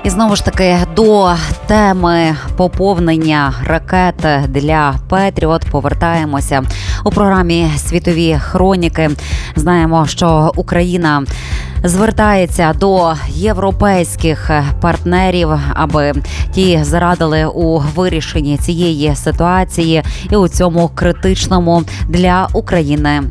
І знову ж таки до теми поповнення ракет для Петріот повертаємося у програмі «Світові хроніки». Знаємо, що Україна звертається до європейських партнерів, аби ті зарадили у вирішенні цієї ситуації і у цьому критичному для України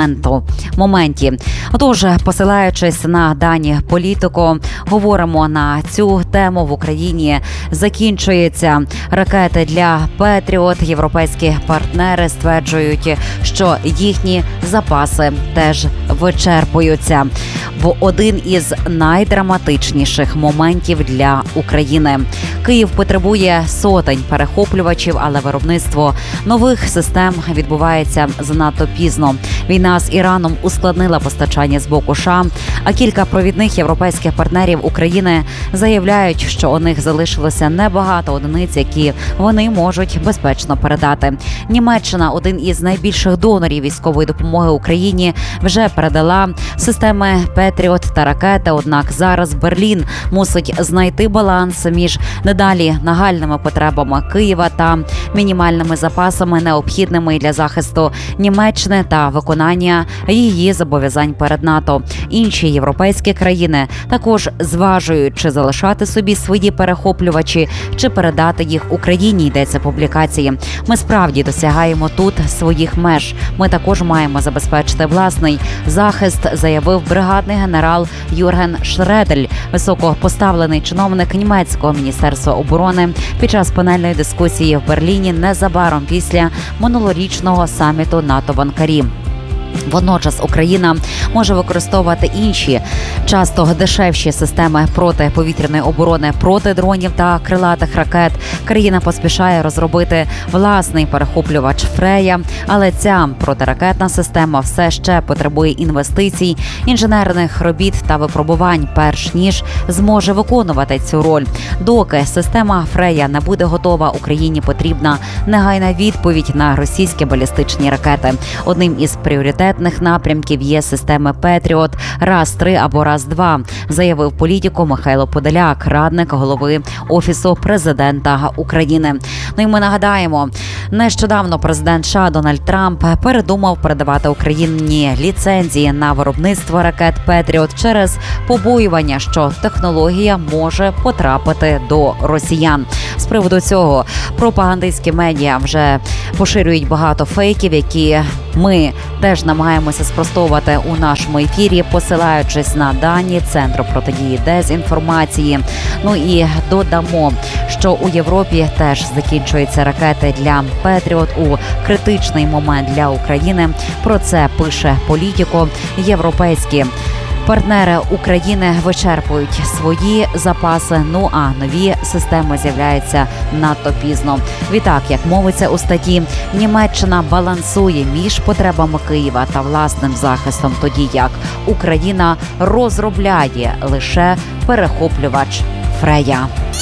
моменті. Отож, посилаючись на дані Політико, говоримо на цю тему. В Україні закінчуються ракети для Петріот. Європейські партнери стверджують, що їхні запаси теж вичерпуються в один із найдраматичніших моментів для України. Київ потребує сотень перехоплювачів, але виробництво нових систем відбувається занадто пізно. Війна з Іраном ускладнила постачання з боку США, а кілька провідних європейських партнерів України заявляють, що у них залишилося небагато одиниць, які вони можуть безпечно передати. Німеччина, один із найбільших донорів військової допомоги Україні, вже передала системи Петріот та ракети, однак зараз Берлін мусить знайти баланс між надалі нагальними потребами Києва та мінімальними запасами, необхідними для захисту Німеччини та виконання її зобов'язань перед НАТО. Інші європейські країни також зважують, чи залишати собі свої перехоплювачі, чи передати їх Україні, йдеться в публікації. Ми справді досягаємо тут своїх меж. Ми також маємо забезпечити власний захист, заявив бригадний генерал Юрген Шредель, високопоставлений чиновник німецького міністерства оборони, під час панельної дискусії в Берліні незабаром після минулорічного саміту НАТО в Анкарі. Водночас Україна може використовувати інші, часто дешевші системи протиповітряної оборони проти дронів та крилатих ракет. Країна поспішає розробити власний перехоплювач «Фрея», але ця протиракетна система все ще потребує інвестицій, інженерних робіт та випробувань, перш ніж зможе виконувати цю роль. Доки система «Фрея» не буде готова, Україні потрібна негайна відповідь на російські балістичні ракети. Одним із пріоритетних напрямків є системи Петріот РАС-3 або РАС-2, заявив Політико Михайло Подоляк, радник голови Офісу президента України. Ну і ми нагадаємо, нещодавно президент США Дональд Трамп передумав передавати Україні ліцензії на виробництво ракет Петріот через побоювання, що технологія може потрапити до росіян. З приводу цього пропагандистські медіа вже поширюють багато фейків, які ми теж намагаємося спростовувати у нашому ефірі, посилаючись на дані Центру протидії дезінформації. Ну і додамо, що у Європі теж закінчуються ракети для Петріот у критичний момент для України. Про це пише Політико. Європейські партнери України вичерпують свої запаси, ну а нові системи з'являються надто пізно. Відтак, як мовиться у статті, Німеччина балансує між потребами Києва та власним захистом, тоді як Україна розробляє лише перехоплювач «Фрея».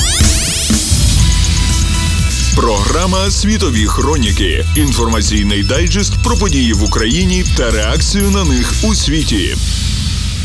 Програма «Світові хроніки». Інформаційний дайджест про події в Україні та реакцію на них у світі.